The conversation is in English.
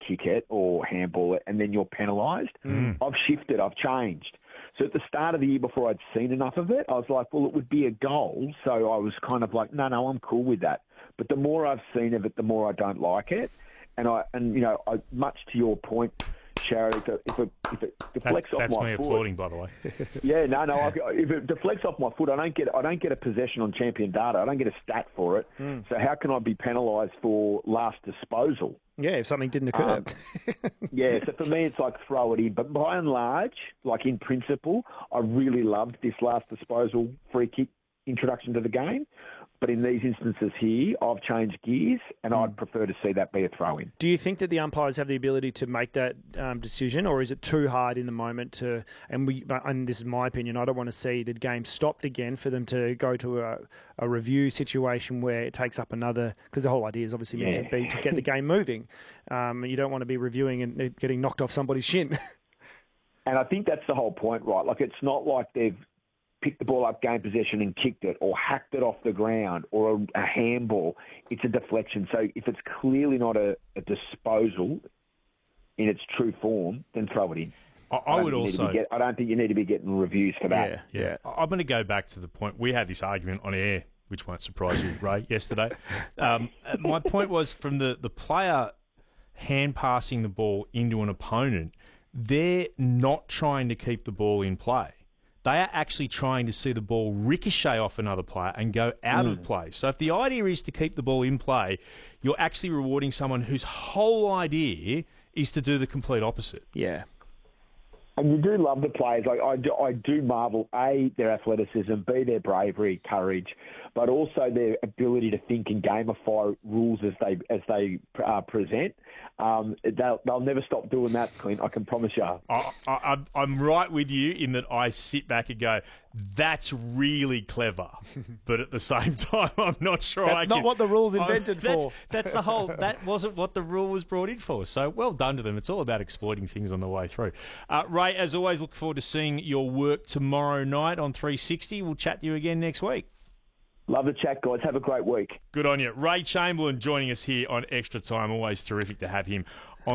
kick it or handball it, and then you're penalised. I've shifted. I've changed. So at the start of the year, before I'd seen enough of it, I was like, well, it would be a goal. So I was kind of like, no, I'm cool with that. But the more I've seen of it, the more I don't like it. And much to your point, Sharry, if it deflects off my foot... That's me applauding, by the way. Yeah, if it deflects off my foot, I don't get a possession on champion data. I don't get a stat for it. So how can I be penalised for last disposal? Yeah, if something didn't occur. Yeah, so for me, it's like throw it in. But by and large, like in principle, I really loved this last disposal free kick introduction to the game. But in these instances here, I've changed gears, and I'd prefer to see that be a throw-in. Do you think that the umpires have the ability to make that decision, or is it too hard in the moment to? And this is my opinion. I don't want to see the game stopped again for them to go to a review situation where it takes up another. Because the whole idea is obviously meant to be to get the game moving. You don't want to be reviewing and getting knocked off somebody's shin. And I think that's the whole point, right? Like, it's not like they've picked the ball up, gained possession and kicked it, or hacked it off the ground, or a handball. It's a deflection. So if it's clearly not a disposal in its true form, then throw it in. I don't think you need to be getting reviews for that. Yeah. I'm going to go back to the point. We had this argument on air, which won't surprise you, Ray, yesterday. My point was, from the player hand passing the ball into an opponent, they're not trying to keep the ball in play. They are actually trying to see the ball ricochet off another player and go out of play. So if the idea is to keep the ball in play, you're actually rewarding someone whose whole idea is to do the complete opposite. Yeah. And you do love the players. I do marvel, A, their athleticism, B, their bravery, courage, but also their ability to think and gamify rules as they present. They'll never stop doing that, Clint. I can promise you. I'm right with you in that I sit back and go, that's really clever. But at the same time, I'm not sure That's not what the rule's invented for. That wasn't what the rule was brought in for. So well done to them. It's all about exploiting things on the way through. Ray, as always, look forward to seeing your work tomorrow night on 360. We'll chat to you again next week. Love the chat, guys. Have a great week. Good on you. Ray Chamberlain joining us here on Extra Time. Always terrific to have him on